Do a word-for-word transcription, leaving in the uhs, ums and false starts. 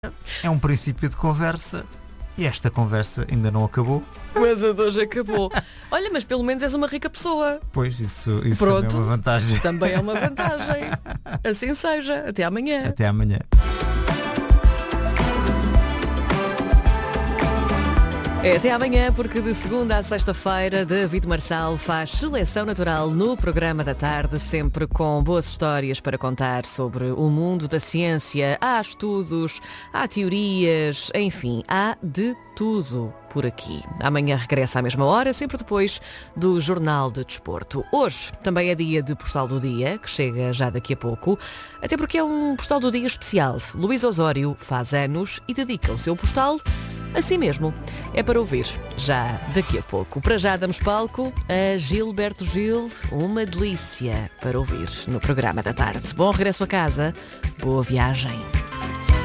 É um princípio de conversa e esta conversa ainda não acabou. Mas a de hoje acabou. Olha, mas pelo menos és uma rica pessoa. Pois, isso, isso Pronto. também é uma vantagem. Também é uma vantagem. Assim seja. Até amanhã. Até amanhã. É até amanhã, porque de segunda à sexta-feira, David Marçal faz seleção natural no programa da tarde, sempre com boas histórias para contar sobre o mundo da ciência. Há estudos, há teorias, enfim, há de tudo por aqui. Amanhã regressa à mesma hora, sempre depois do Jornal de Desporto. Hoje também é dia de Postal do Dia, que chega já daqui a pouco, até porque é um Postal do Dia especial. Luís Osório faz anos e dedica o seu postal a si mesmo. É para ouvir já daqui a pouco. Para já damos palco a Gilberto Gil, uma delícia para ouvir no programa da tarde. Bom regresso a casa, boa viagem.